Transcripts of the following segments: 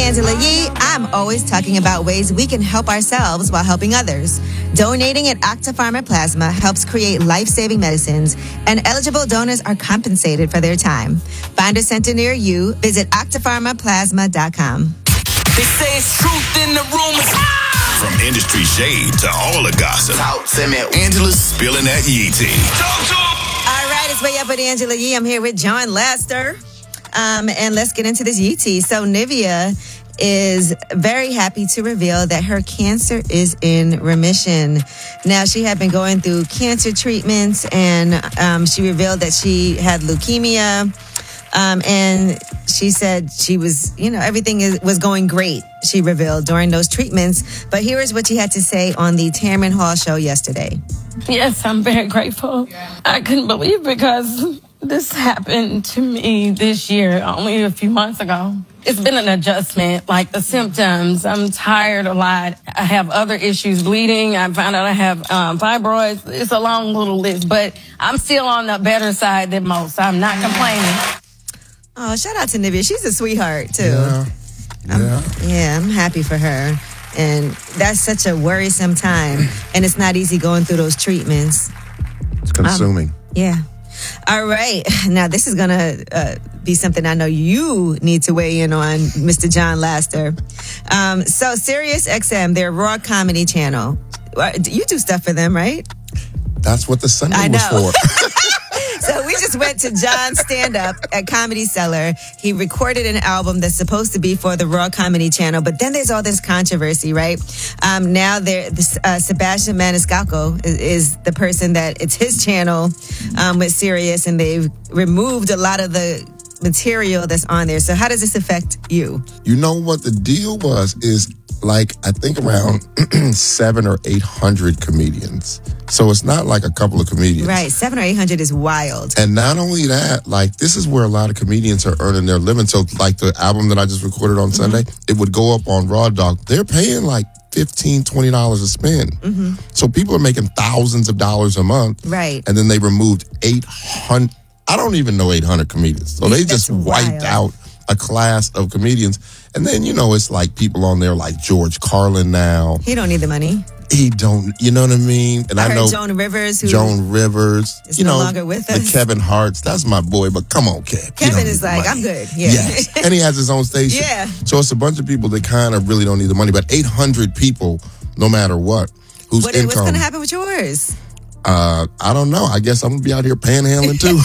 Angela Yee. I'm always talking about ways we can help ourselves while helping others. Donating at Octapharma Plasma helps create life-saving medicines, and eligible donors are compensated for their time. Find a center near you. Visit octapharmaplasma.com. They say it's truth in the rumors. From industry shade to all the gossip. Talk to me. Angela's spilling that Yee tea. Talk to him. All right, it's Way Up with Angela Yee. I'm here with John Laster. And let's get into this Yee tea. So Nivea is very happy to reveal that her cancer is in remission. Now, she had been going through cancer treatments, and she revealed that she had leukemia. And she said she was, everything was going great, she revealed, during those treatments. But here is what she had to say on the Tamron Hall show yesterday. Yes, I'm very grateful. I couldn't believe because this happened to me this year, only a few months ago. It's been an adjustment, like the symptoms. I'm tired a lot. I have other issues, bleeding. I found out I have fibroids. It's a long little list, but I'm still on the better side than most. I'm not complaining. Oh, shout out to Nivea. She's a sweetheart, too. Yeah. I'm happy for her. And that's such a worrisome time. And it's not easy going through those treatments. It's consuming. Yeah. All right. Now, this is going to be something I know you need to weigh in on, Mr. John Laster. So, SiriusXM, their raw comedy channel. You do stuff for them, right? That's what the Sunday was for. So we just went to John's stand-up at Comedy Cellar. He recorded an album that's supposed to be for the Raw Comedy Channel, but then there's all this controversy, right? Now Sebastian Maniscalco is the person that it's his channel with Sirius, and they've removed a lot of the material that's on there. So how does this affect you? You know what the deal is like, I think around 700 or 800 comedians. So it's not like a couple of comedians. Right, 700 or 800 is wild. And not only that, like, this is where a lot of comedians are earning their living. So, like, the album that I just recorded on Sunday, it would go up on Raw Dog. They're paying like $15, $20 a spin. So people are making thousands of dollars a month. Right. And then they removed 800. I don't even know 800 comedians. So they just wiped out a class of comedians. And then, it's like people on there like George Carlin now. He don't need the money. He don't, you know what I mean? And I know Joan Rivers, is no longer with us. The Kevin Hart's, that's my boy, but come on, Kev. Kevin is like, I'm good. Yeah. Yes. And he has his own station. Yeah. So it's a bunch of people that kind of really don't need the money, but 800 people, no matter what, whose income. What's going to happen with yours? I don't know. I guess I'm going to be out here panhandling too.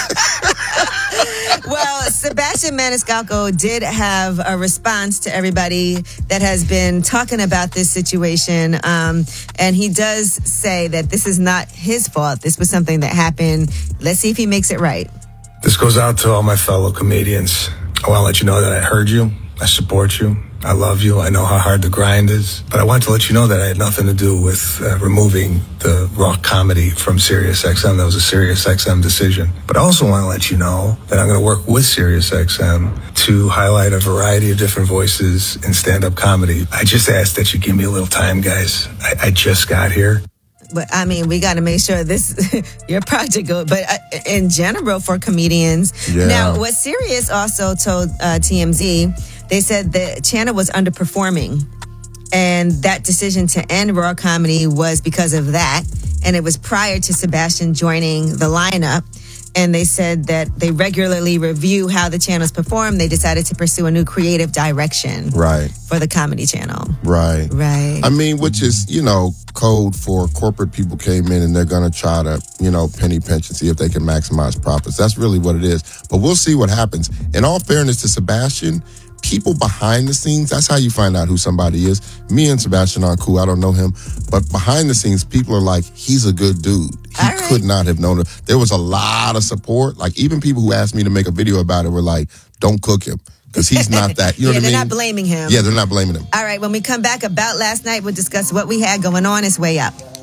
Well, Sebastian Maniscalco did have a response to everybody that has been talking about this situation. And he does say that this is not his fault. This was something that happened. Let's see if he makes it right. This goes out to all my fellow comedians. I want to let you know that I heard you. I support you. I love you. I know how hard the grind is. But I want to let you know that I had nothing to do with removing the raw comedy from SiriusXM. That was a SiriusXM decision. But I also want to let you know that I'm going to work with SiriusXM to highlight a variety of different voices in stand-up comedy. I just ask that you give me a little time, guys. I just got here. But I mean, we got to make sure your project goes. But in general, for comedians, now what Sirius also told TMZ, they said the channel was underperforming, and that decision to end Raw Comedy was because of that. And it was prior to Sebastian joining the lineup. And they said that they regularly review how the channels perform. They decided to pursue a new creative direction for the comedy channel. Right. I mean, which is, code for corporate people came in and they're going to try to, penny pinch and see if they can maximize profits. That's really what it is. But we'll see what happens. In all fairness to Sebastian, people behind the scenes, that's how you find out who somebody is. Me and Sebastian aren't cool. I don't know him. But behind the scenes, people are like, he's a good dude. He could not have known it. There was a lot of support. Like, even people who asked me to make a video about it were like, don't cook him. Because he's not that, you know what I mean? They're not blaming him. Yeah, they're not blaming him. All right, when we come back about last night, we'll discuss what we had going on. It's Way Up.